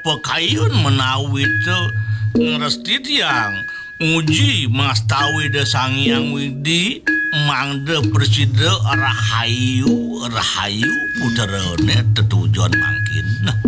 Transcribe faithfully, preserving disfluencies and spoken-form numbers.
pekayun menawi itu ngeresti tiang uji mas tawi de sangyang widi mangde preside rahayu rahayu puterane tetujuan mangkin